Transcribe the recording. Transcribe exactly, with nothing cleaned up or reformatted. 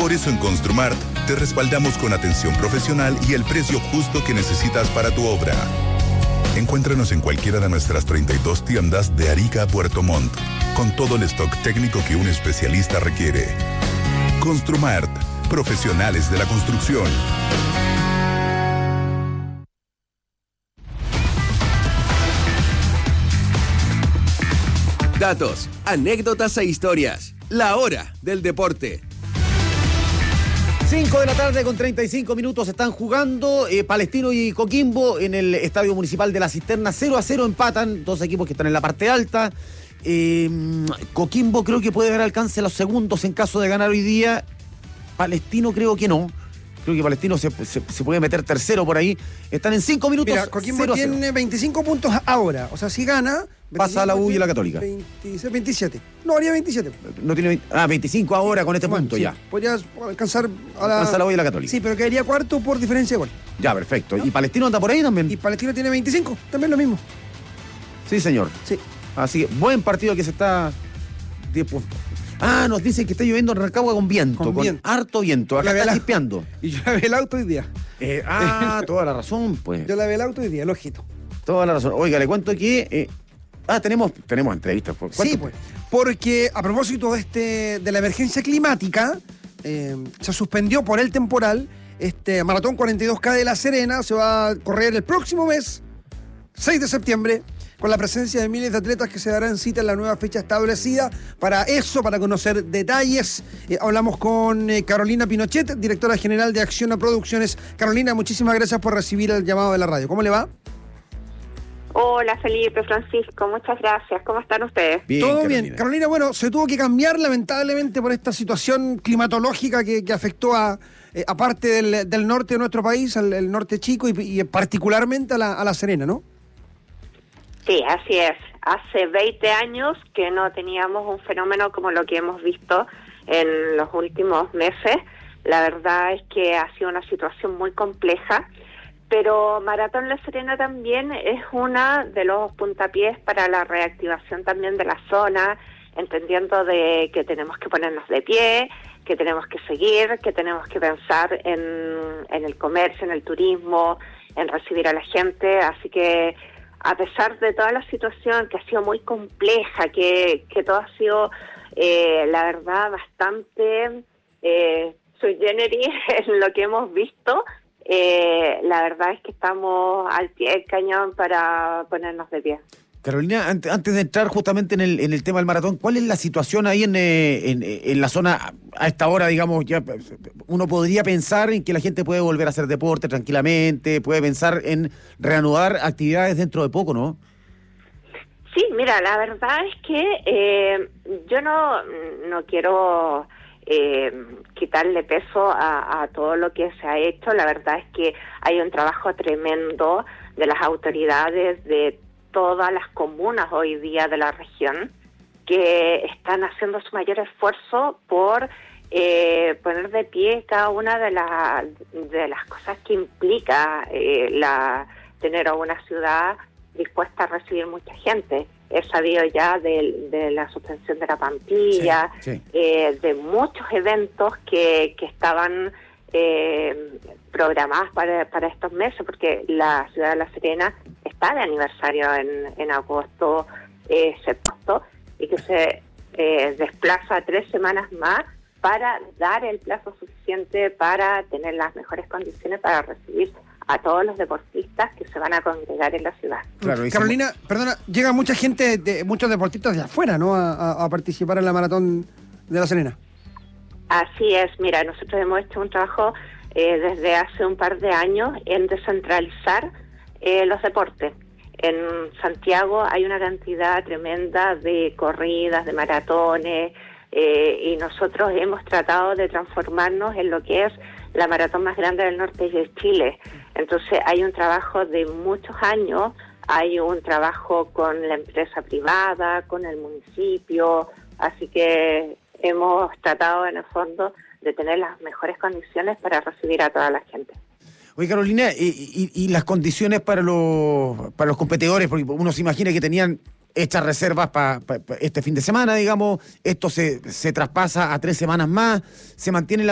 Por eso en Construmart te respaldamos con atención profesional y el precio justo que necesitas para tu obra. Encuéntranos en cualquiera de nuestras treinta y dos tiendas de Arica a Puerto Montt, con todo el stock técnico que un especialista requiere. Construmart, profesionales de la construcción. Datos, anécdotas e historias. La hora del deporte. cinco de la tarde con treinta y cinco minutos están jugando eh, Palestino y Coquimbo en el Estadio Municipal de La Cisterna. cero a cero empatan, dos equipos que están en la parte alta. Eh, Coquimbo creo que puede dar alcance a los segundos en caso de ganar hoy día. Palestino creo que no. Creo que Palestino se, se, se puede meter tercero por ahí. Están en cinco minutos. Mira, Coquimbo tiene veinticinco puntos ahora. O sea, si gana... Pasa a la U y a la Católica. veintiséis, veintisiete. No, haría veintisiete. No tiene veinte, ah, veinticinco ahora con este bueno, punto, sí, ya. Podría alcanzar a la... Alcanza a la U y a la Católica. Sí, pero quedaría cuarto por diferencia de gol. Ya, perfecto. ¿No? ¿Y Palestino anda por ahí también? Y Palestino tiene veinticinco, también lo mismo. Sí, señor. Sí. Así que buen partido que se está... Ah, nos dicen que está lloviendo en Rancagua con viento, con, con harto viento. Acá está chispeando. Y yo lavé el auto hoy día. Eh, ah, toda la razón, pues. Yo lavé el auto hoy día, el ojito. Toda la razón. Oiga, le cuento que... Eh, ah, tenemos, tenemos entrevistas. Sí, pues. Porque a propósito de, este, de la emergencia climática, eh, se suspendió por el temporal este Maratón cuarenta y dos K de La Serena. Se va a correr el próximo mes, seis de septiembre, con la presencia de miles de atletas que se darán cita en la nueva fecha establecida. Para eso, para conocer detalles, eh, hablamos con eh, Carolina Pinochet, directora general de Acciona Producciones. Carolina, muchísimas gracias por recibir el llamado de la radio. ¿Cómo le va? Hola Felipe, Francisco, muchas gracias. ¿Cómo están ustedes? Bien, todo Carolina. bien. Carolina, bueno, se tuvo que cambiar lamentablemente por esta situación climatológica que, que afectó a, eh, a parte del, del norte de nuestro país, al el norte chico y, y particularmente a la, a la Serena, ¿no? Sí, así es. Hace veinte años que no teníamos un fenómeno como lo que hemos visto en los últimos meses. La verdad es que ha sido una situación muy compleja, pero Maratón La Serena también es una de los puntapiés para la reactivación también de la zona, entendiendo de que tenemos que ponernos de pie, que tenemos que seguir, que tenemos que pensar en, en el comercio, en el turismo, en recibir a la gente. Así que a pesar de toda la situación que ha sido muy compleja, que, que todo ha sido, eh, la verdad, bastante eh, sui generis en lo que hemos visto, eh, la verdad es que estamos al pie del cañón para ponernos de pie. Carolina, antes, antes de entrar justamente en el, en el tema del maratón, ¿cuál es la situación ahí en, en, en la zona a esta hora, digamos? Ya uno podría pensar en que la gente puede volver a hacer deporte tranquilamente, puede pensar en reanudar actividades dentro de poco, ¿no? Sí, mira, la verdad es que eh, yo no, no quiero eh, quitarle peso a, a todo lo que se ha hecho. La verdad es que hay un trabajo tremendo de las autoridades, de todas las comunas hoy día de la región, que están haciendo su mayor esfuerzo por eh, poner de pie cada una de, la, de las cosas que implica eh, la tener a una ciudad dispuesta a recibir mucha gente. He sabido ya de, de la suspensión de la Pampilla, sí, sí. Eh, de muchos eventos que, que estaban eh, programados para, para estos meses, porque la ciudad de La Serena está de aniversario en, en agosto, eh, septiembre, y que se eh, desplaza tres semanas más para dar el plazo suficiente para tener las mejores condiciones para recibir a todos los deportistas que se van a congregar en la ciudad. Claro, Carolina, perdona, llega mucha gente, de muchos deportistas de afuera, ¿no?, a, a, a participar en la Maratón de La Serena. Así es, mira, nosotros hemos hecho un trabajo eh, desde hace un par de años en descentralizar eh, los deportes. En Santiago hay una cantidad tremenda de corridas, de maratones, eh, y nosotros hemos tratado de transformarnos en lo que es la maratón más grande del norte de Chile. Entonces hay un trabajo de muchos años, hay un trabajo con la empresa privada, con el municipio, así que hemos tratado en el fondo de tener las mejores condiciones para recibir a toda la gente. Oye, Carolina, y, y, y las condiciones para los para los competidores, porque uno se imagina que tenían hechas reservas para pa, pa este fin de semana, digamos, esto se, se traspasa a tres semanas más, se mantiene la